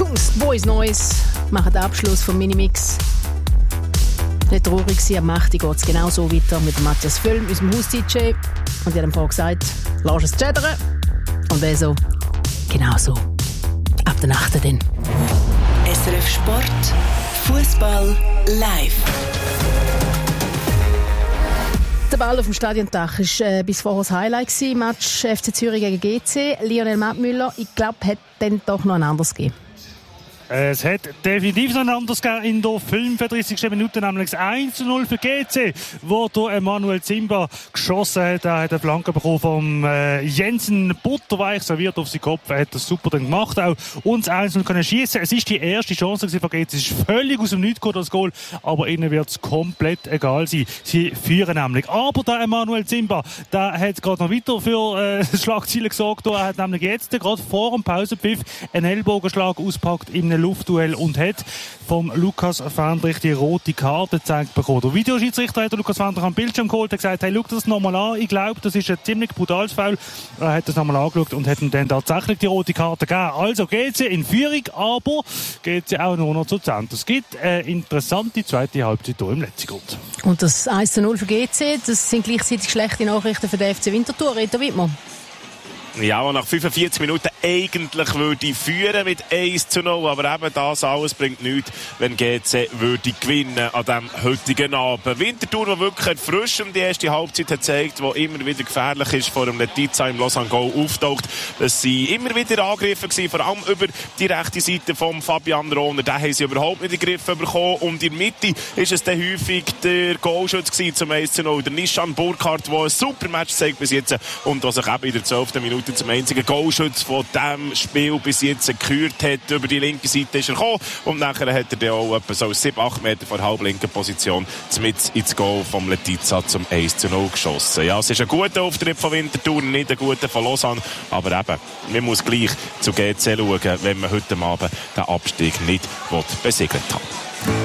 Jungs, Boys Noise machen den Abschluss vom Minimix. Nicht traurig sein, am 8. geht es genau so weiter mit Matthias Völlm, unserem Haus-DJ. Und ich habe ihm vorhin gesagt, lass es chattern. Und er so, genau so. Ab der 8. dann. SRF Sport, Fußball live. Der Ball auf dem Stadiondach war bis vorher das Highlight gewesen. Match FC Zürich gegen GC. Lionel Mattmüller, ich glaube, hat dann doch noch ein anderes gegeben. Es hat definitiv noch ein anderes gegeben in der 35. Minute, nämlich 1:0 für GC, wo der Emanuel Zimba geschossen hat. Er hat eine Flanke bekommen vom Jensen Butterweich, serviert auf seinen Kopf. Er hat das super dann gemacht, auch uns 1:0 können schießen. Es ist die erste Chance von GC. Es ist völlig aus dem Nichts gekommen, das Goal, aber ihnen wird es komplett egal sein. Sie führen nämlich. Aber der Emanuel Zimba, der hat gerade noch weiter für Schlagzeilen gesorgt. Er hat nämlich jetzt gerade vor dem Pausenpfiff einen Ellbogenschlag auspackt im Luftduell und hat vom Lukas Fendrich die rote Karte gezeigt bekommen. Der Videoschiedsrichter hat Lukas Fendrich am Bildschirm geholt und gesagt, hey, schau das nochmal an. Ich glaube, das ist ein ziemlich brutales Foul. Er hat das nochmal angeschaut und hat ihm dann tatsächlich die rote Karte gegeben. Also geht sie in Führung, aber geht sie auch nur noch zu 10. Es gibt eine interessante zweite Halbzeit hier im letzten Grund. Und das 1:0 für GC, das sind gleichzeitig schlechte Nachrichten für den FC Winterthur. Reto Wittmann. Ja, und nach 45 Minuten eigentlich würde ich führen mit 1:0, aber eben das alles bringt nichts, wenn GC würde gewinnen an diesem heutigen Abend. Winterthur, der wirklich erfrischend die erste Halbzeit hat gezeigt, die immer wieder gefährlich ist, vor dem Letizia im Lausanne Goal auftaucht. Es waren immer wieder Angriffe gewesen, vor allem über die rechte Seite von Fabian Rohner. Den haben sie überhaupt nicht in den Griff bekommen. Und in der Mitte ist es dann häufig der Goalschütze zum 1:0, der Nishan Burkhardt, der ein super Match zeigt bis jetzt und der sich eben in der 12. Minute zum einzigen Goalschütz von diesem Spiel bis jetzt gekürt hat. Über die linke Seite ist er gekommen und nachher hat er dann auch etwa so 7-8 Meter vor halblinken Position mit ins Goal vom Letizia zum 1:0 geschossen. Ja, es ist ein guter Auftritt von Winterthur, nicht ein guter von Lausanne, aber eben, man muss gleich zu GC schauen, wenn man heute Abend den Abstieg nicht besiegelt hat.